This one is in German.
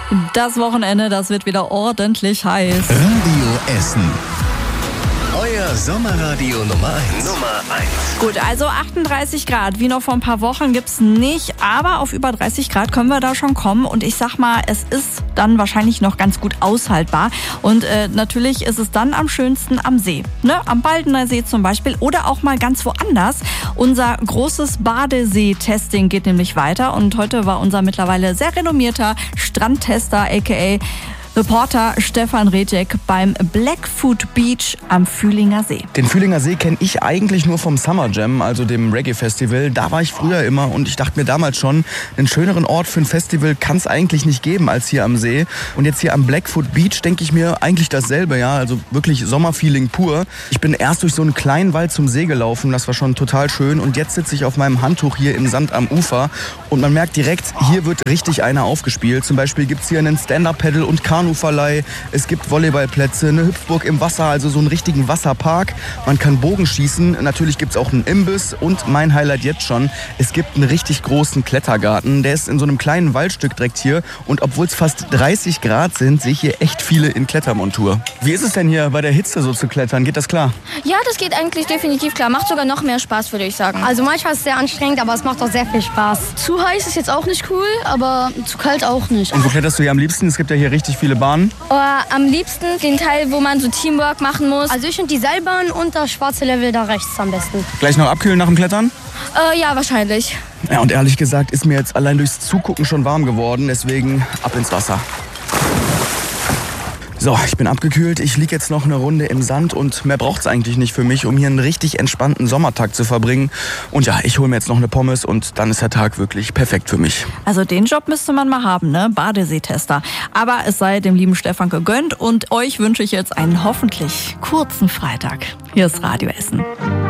Das Wochenende, das wird wieder ordentlich heiß. Radio Essen. Euer Sommerradio Nummer 1. Gut, also 38 Grad, wie noch vor ein paar Wochen gibt's nicht, aber auf über 30 Grad können wir da schon kommen und ich sag mal, es ist dann wahrscheinlich noch ganz gut aushaltbar und natürlich ist es dann am schönsten am See, ne? Am Baldener See zum Beispiel oder auch mal ganz woanders. Unser großes Badesee-Testing geht nämlich weiter und heute war unser mittlerweile sehr renommierter Strandtester, aka Reporter Stefan Rejek beim Blackfoot Beach am Fühlinger See. Den Fühlinger See kenne ich eigentlich nur vom Summer Jam, also dem Reggae-Festival. Da war ich früher immer und ich dachte mir damals schon, einen schöneren Ort für ein Festival kann es eigentlich nicht geben als hier am See. Und jetzt hier am Blackfoot Beach denke ich mir eigentlich dasselbe, ja, also wirklich Sommerfeeling pur. Ich bin erst durch so einen kleinen Wald zum See gelaufen, das war schon total schön und jetzt sitze ich auf meinem Handtuch hier im Sand am Ufer und man merkt direkt, hier wird richtig einer aufgespielt. Zum Beispiel gibt es hier einen Stand-Up-Paddle und Kanuverleih, es gibt Volleyballplätze, eine Hüpfburg im Wasser, also so einen richtigen Wasserpark. Man kann Bogen schießen, natürlich gibt es auch einen Imbiss und mein Highlight jetzt schon, es gibt einen richtig großen Klettergarten. Der ist in so einem kleinen Waldstück direkt hier und obwohl es fast 30 Grad sind, sehe ich hier echt viele in Klettermontur. Wie ist es denn hier bei der Hitze so zu klettern? Geht das klar? Ja, das geht eigentlich definitiv klar. Macht sogar noch mehr Spaß, würde ich sagen. Also manchmal ist es sehr anstrengend, aber es macht auch sehr viel Spaß. Zu heiß ist jetzt auch nicht cool, aber zu kalt auch nicht. Und wo kletterst du hier am liebsten? Es gibt ja hier richtig viele Bahnen. Am liebsten den Teil, wo man so Teamwork machen muss. Also ich finde die Seilbahn und das schwarze Level da rechts am besten. Gleich noch abkühlen nach dem Klettern? Ja, wahrscheinlich. Ja, und ehrlich gesagt ist mir jetzt allein durchs Zugucken schon warm geworden, deswegen ab ins Wasser. So, ich bin abgekühlt, ich liege jetzt noch eine Runde im Sand und mehr braucht's eigentlich nicht für mich, um hier einen richtig entspannten Sommertag zu verbringen. Und ja, ich hole mir jetzt noch eine Pommes und dann ist der Tag wirklich perfekt für mich. Also den Job müsste man mal haben, ne? Badeseetester. Aber es sei dem lieben Stefan gegönnt und euch wünsche ich jetzt einen hoffentlich kurzen Freitag. Hier ist Radio Essen.